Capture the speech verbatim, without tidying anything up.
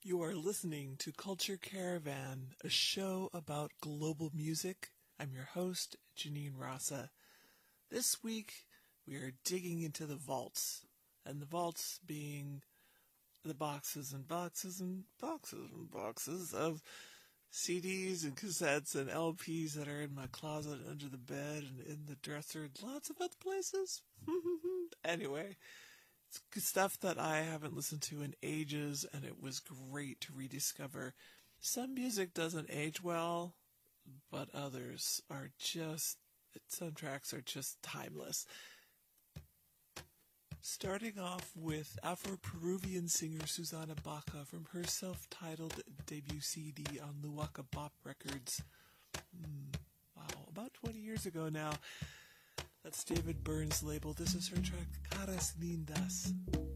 You are listening to Culture Caravan, a show about global music. I'm your host, Janine Rasa. This week, we are digging into the vaults, and the vaults being the boxes and boxes and boxes and boxes of C Ds and cassettes and L Ps that are in my closet, under the bed, and in the dresser, and lots of other places. Anyway, it's stuff that I haven't listened to in ages, and it was great to rediscover. Some music doesn't age well, but others are just, some tracks are just timeless. Starting off with Afro-Peruvian singer Susana Baca from her self-titled debut C D on Luwaka Bop Records. Mm, wow, about twenty years ago now. That's David Byrne's label. This is her track, Caras Lindas.